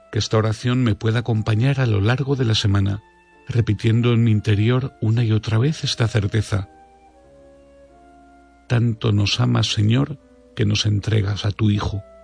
que esta oración me pueda acompañar a lo largo de la semana, repitiendo en mi interior una y otra vez esta certeza. Tanto nos amas, Señor, que nos entregas a tu Hijo.